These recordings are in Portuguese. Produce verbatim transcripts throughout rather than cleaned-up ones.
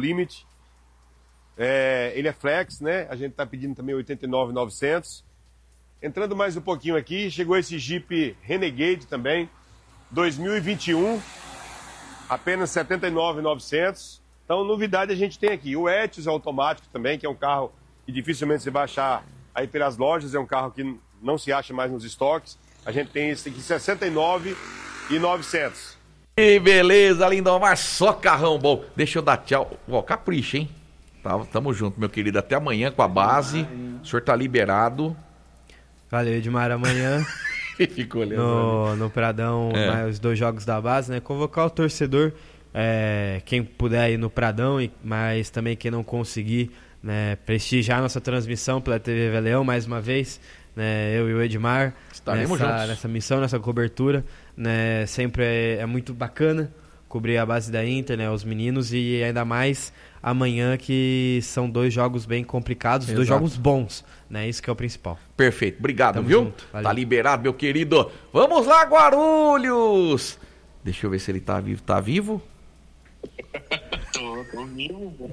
Sublimit. É, ele é flex, né? A gente está pedindo também oitenta e nove mil e novecentos. Entrando mais um pouquinho aqui, chegou esse Jeep Renegade também, dois mil e vinte e um, apenas setenta e nove mil e novecentos. Então, novidade a gente tem aqui. O Etios automático também, que é um carro que dificilmente você vai achar aí pelas lojas, é um carro que não se acha mais nos estoques. A gente tem esse aqui, sessenta e nove mil e novecentos. Que beleza, Lindomar, só carrão bom. Deixa eu dar tchau. Ó, capricha, hein? Tá, tamo junto, meu querido. Até amanhã com a base. O senhor tá liberado. Valeu, Edmar. Amanhã Ficou olhando no, no Pradão, é. né, os dois jogos da base, né? Convocar o torcedor, é, quem puder ir no Pradão, mas também quem não conseguir, né, prestigiar nossa transmissão pela T V Veleão mais uma vez, né, eu e o Edmar nessa, nessa missão, nessa cobertura, né, sempre é, é muito bacana cobrir a base da Inter, né, os meninos, e ainda mais amanhã, que são dois jogos bem complicados, Exato. dois jogos bons, né, isso que é o principal. Perfeito, obrigado, Tamo viu? Junto, tá liberado, meu querido. Vamos lá, Guarulhos! Deixa eu ver se ele tá vivo. Tá vivo? Tô, tô vivo.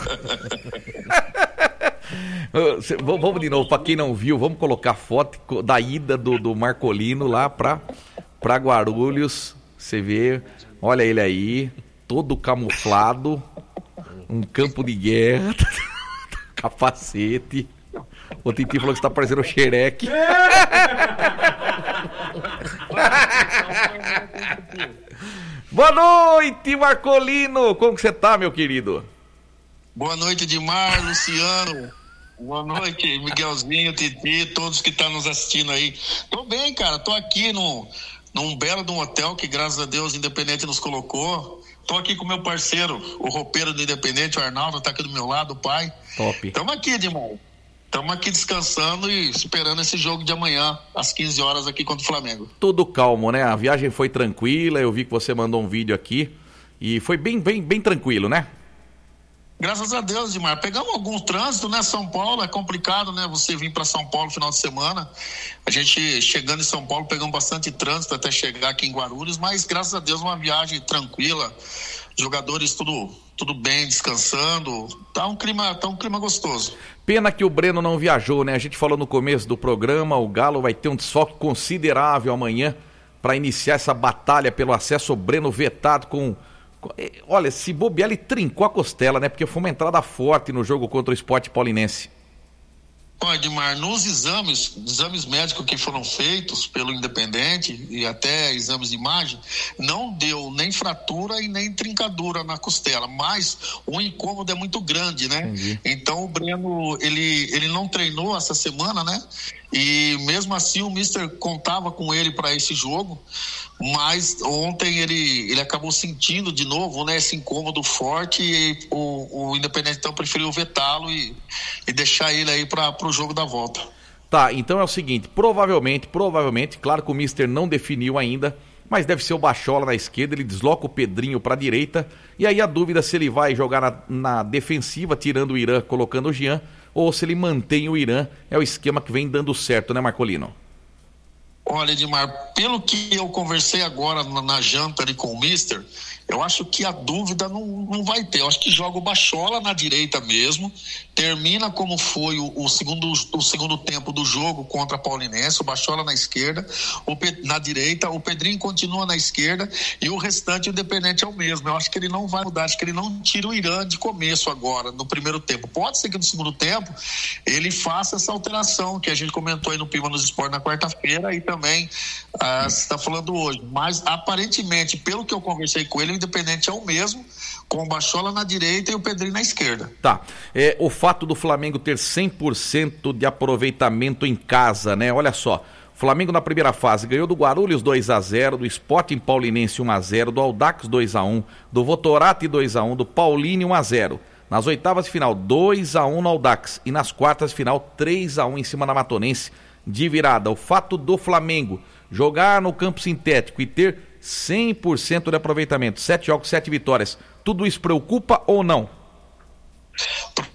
Vamos de novo, pra quem não viu, vamos colocar foto da ida do, do Marcolino lá pra, pra Guarulhos. Você vê, olha ele aí, todo camuflado, um campo de guerra, capacete. O Titi falou que você tá parecendo o Xereque. Boa noite, Marcolino! Como que você tá, meu querido? Boa noite, Edmar, Luciano. Boa noite, Miguelzinho, Titi, todos que estão nos assistindo aí. Tô bem, cara. Tô aqui no, num belo de um hotel que, graças a Deus, o Independente nos colocou. Tô aqui com meu parceiro, o roupeiro do Independente, o Arnaldo, tá aqui do meu lado, o pai. Top. Tamo aqui, Edmar. Estamos aqui descansando e esperando esse jogo de amanhã, às quinze horas, aqui contra o Flamengo. Tudo calmo, né? A viagem foi tranquila, eu vi que você mandou um vídeo aqui e foi bem, bem, bem tranquilo, né? Graças a Deus, Edmar. Pegamos algum trânsito, né? São Paulo é complicado, né? Você vir para São Paulo no final de semana. A gente, chegando em São Paulo, pegamos bastante trânsito até chegar aqui em Guarulhos, mas graças a Deus uma viagem tranquila. Jogadores tudo, tudo bem, descansando. Tá um clima, tá um clima gostoso. Pena que o Breno não viajou, né? A gente falou no começo do programa, o Galo vai ter um desfoque considerável amanhã para iniciar essa batalha pelo acesso. O Breno vetado com... Olha, se bobear, ele trincou a costela, né? Porque foi uma entrada forte no jogo contra o Sport Paulinense. Bom, Edmar, nos exames, exames médicos que foram feitos pelo Independente e até exames de imagem, não deu nem fratura e nem trincadura na costela, mas o incômodo é muito grande, né? Entendi. Então o Breno, ele, ele não treinou essa semana, né? E mesmo assim o mister contava com ele para esse jogo, mas ontem ele, ele acabou sentindo de novo, né, esse incômodo forte, e o, o Independente então preferiu vetá-lo e, e deixar ele aí para o jogo da volta. Tá, então é o seguinte, provavelmente, provavelmente, claro que o mister não definiu ainda, mas deve ser o Bachola na esquerda, ele desloca o Pedrinho para a direita, e aí a dúvida se ele vai jogar na, na defensiva, tirando o Irã, colocando o Jean, ou se ele mantém o Irã. É o esquema que vem dando certo, né, Marcolino? Olha, Edmar, pelo que eu conversei agora na, na janta ali com o mister, eu acho que a dúvida não, não vai ter. Eu acho que joga o Bachola na direita mesmo, termina como foi o, o, segundo, o segundo tempo do jogo contra a Paulinense, o Bachola na esquerda, o Pe, na direita, o Pedrinho continua na esquerda e o restante, o Independente, é o mesmo. Eu acho que ele não vai mudar, acho que ele não tira o Irã de começo agora, no primeiro tempo. Pode ser que no segundo tempo ele faça essa alteração que a gente comentou aí no Pima nos Esportes na quarta-feira e também ah, você está falando hoje. Mas aparentemente, pelo que eu conversei com ele, o Independente é o mesmo, com o Bachola na direita e o Pedrinho na esquerda. Tá, é, o fato do Flamengo ter cem por cento de aproveitamento em casa, né? Olha só, o Flamengo na primeira fase ganhou do Guarulhos dois a zero, do Sporting Paulinense um a zero, do Audax dois a um, do Votorati dois a um, do Paulini um a zero. Nas oitavas de final, dois a um no Audax, e nas quartas de final, três a um em cima da Matonense de virada. O fato do Flamengo jogar no campo sintético e ter cem por cento de aproveitamento, sete jogos, sete vitórias, tudo isso preocupa ou não?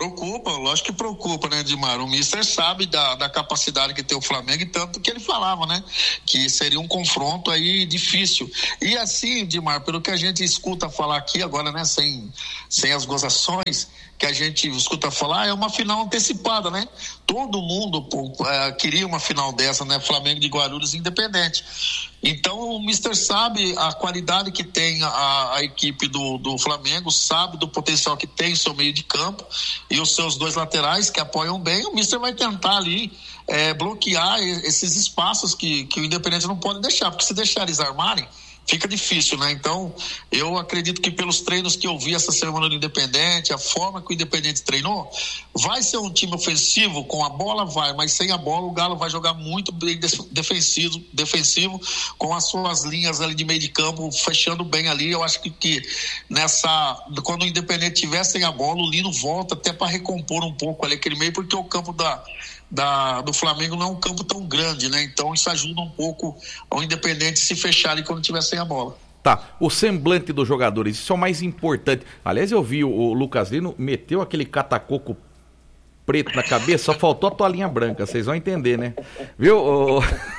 Preocupa, lógico que preocupa, né, Edmar? O mister sabe da, da capacidade que tem o Flamengo e tanto que ele falava, né? Que seria um confronto aí difícil. E assim, Edmar, pelo que a gente escuta falar aqui agora, né, sem, sem as gozações, que a gente escuta falar, é uma final antecipada, né? Todo mundo pô, é, queria uma final dessa, né? Flamengo de Guarulhos Independente. Então o mister sabe a qualidade que tem a, a equipe do, do Flamengo, sabe do potencial que tem o seu meio de campo e os seus dois laterais que apoiam bem. O mister vai tentar ali é, bloquear esses espaços que, que o Independente não pode deixar, porque se deixar eles armarem, fica difícil, né? Então, eu acredito que pelos treinos que eu vi essa semana do Independente, a forma que o Independente treinou, vai ser um time ofensivo, com a bola vai, mas sem a bola o Galo vai jogar muito bem defensivo, defensivo com as suas linhas ali de meio de campo, fechando bem ali. Eu acho que, que nessa, quando o Independente tiver sem a bola, o Lino volta até para recompor um pouco ali aquele meio, porque o campo da Da, do Flamengo não é um campo tão grande, né? Então isso ajuda um pouco ao Independente se fechar ali quando tiver sem a bola. Tá, o semblante dos jogadores, isso é o mais importante. Aliás, eu vi o, o Lucas Lino meteu aquele catacoco preto na cabeça, só faltou a toalhinha branca, vocês vão entender, né? Viu? O...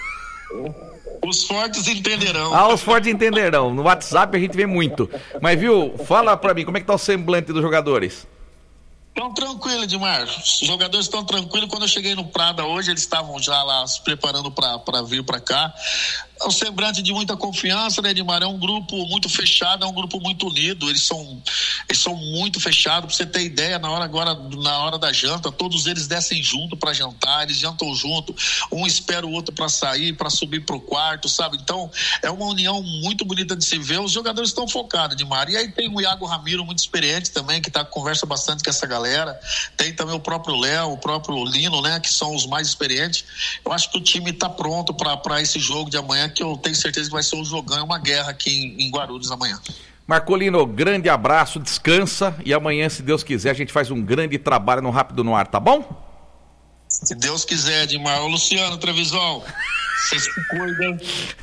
Os fortes entenderão. Ah, os fortes entenderão. No WhatsApp a gente vê muito. Mas viu, fala pra mim, como é que tá o semblante dos jogadores? Estão tranquilos, Edmar. Os jogadores estão tranquilos. Quando eu cheguei no Prada hoje, eles estavam já lá se preparando para vir para cá. É um semblante de muita confiança, né, Edmar? É um grupo muito fechado, é um grupo muito unido. Eles são, eles são muito fechados. Para você ter ideia, na hora agora, na hora da janta, todos eles descem junto para jantar, eles jantam junto. Um espera o outro para sair, para subir para o quarto, sabe? Então, é uma união muito bonita de se ver. Os jogadores estão focados, Edmar. E aí tem o Iago Ramiro, muito experiente também, que tá, conversa bastante com essa galera. Tem também o próprio Léo, o próprio Lino, né? Que são os mais experientes. Eu acho que o time está pronto para esse jogo de amanhã, que eu tenho certeza que vai ser um jogão, uma guerra aqui em, em Guarulhos amanhã. Marcolino, grande abraço, descansa e amanhã, se Deus quiser, a gente faz um grande trabalho no Rápido no Ar, tá bom? Se Deus quiser, Edmar. Ô Luciano Trevisol, você se cuida.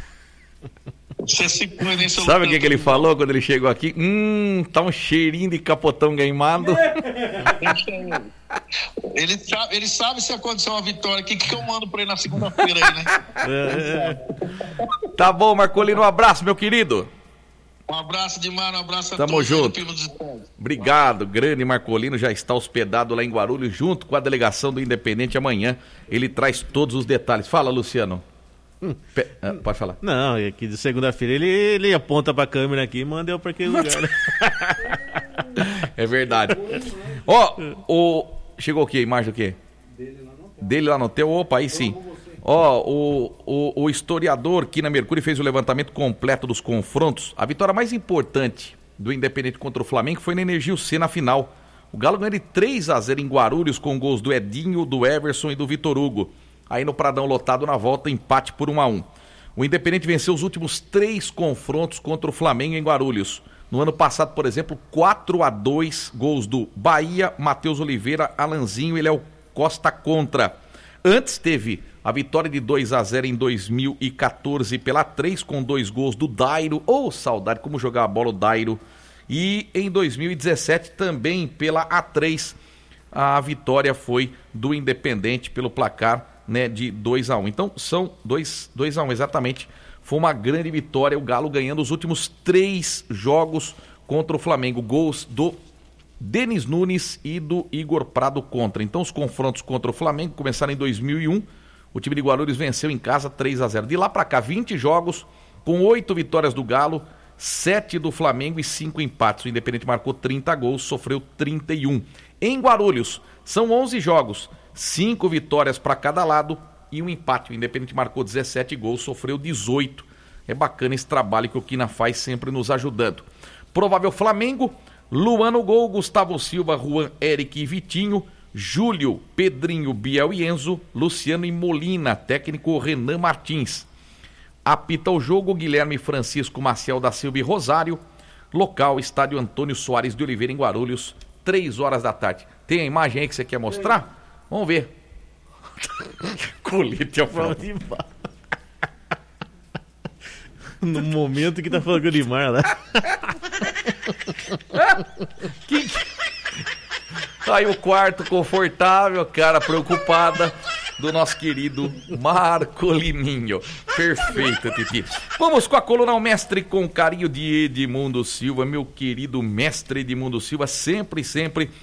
Você se cuida, hein, seu Sabe o que, que ele falou quando ele chegou aqui? Hum, tá um cheirinho de capotão gaimado. Ele sabe, ele sabe se acontecer uma vitória. O que, que eu mando pra ele na segunda-feira aí, né? É. Tá bom, Marcolino, um abraço, meu querido. Um abraço, Edmar, um abraço a Tamo todos. junto. Obrigado, grande Marcolino já está hospedado lá em Guarulhos, junto com a delegação do Independente. Amanhã ele traz todos os detalhes. Fala, Luciano. Hum. Pe... Ah, pode falar. Não, aqui de segunda-feira ele, ele aponta pra câmera aqui e manda eu pra aquele lugar. É verdade. Ó, oh, o... chegou o quê? Imagem do quê? Dele lá no teu. Dele lá no teu? Opa, aí sim. Ó, oh, o, o, o historiador Kina Mercúrio fez o levantamento completo dos confrontos. A vitória mais importante do Independente contra o Flamengo foi na Energio C na final. O Galo ganhou de três a zero em Guarulhos com gols do Edinho, do Everson e do Vitor Hugo. Aí no Pradão lotado na volta, empate por um a um. O Independente venceu os últimos três confrontos contra o Flamengo em Guarulhos. No ano passado, por exemplo, quatro a dois, gols do Bahia, Matheus Oliveira, Alanzinho e Léo Costa contra. Antes teve a vitória de dois a zero em dois mil e quatorze pela três, com dois gols do Dairo. Ô, oh, saudade, como jogar a bola o Dairo. E em dois mil e dezessete também pela A três, a vitória foi do Independente pelo placar, né, de dois a um. Então são dois a um exatamente. Foi uma grande vitória, o Galo ganhando os últimos três jogos contra o Flamengo. Gols do Denis Nunes e do Igor Prado contra. Então os confrontos contra o Flamengo começaram em dois mil e um. O time de Guarulhos venceu em casa três a zero. De lá para cá, vinte jogos com oito vitórias do Galo, sete do Flamengo e cinco empates. O Independente marcou trinta gols, sofreu trinta e um. Em Guarulhos, são onze jogos, cinco vitórias para cada lado e um empate. O Independente marcou dezessete gols, sofreu dezoito. É bacana esse trabalho que o Kina faz, sempre nos ajudando. Provável Flamengo: Luan no gol, Gustavo Silva, Juan, Eric e Vitinho, Júlio, Pedrinho, Biel e Enzo, Luciano e Molina, técnico Renan Martins. Apita o jogo Guilherme Francisco, Maciel da Silva e Rosário. Local: Estádio Antônio Soares de Oliveira, em Guarulhos, três horas da tarde. Tem a imagem aí que você quer mostrar? Vamos ver. Colete ao front. No momento que tá falando com o Neymar lá. Que... Tá aí o quarto confortável, cara, preocupada do nosso querido Marcolininho. Perfeito, Titi. Vamos com a coluna O Mestre com carinho de Edmundo Silva, meu querido mestre Edmundo Silva, sempre, sempre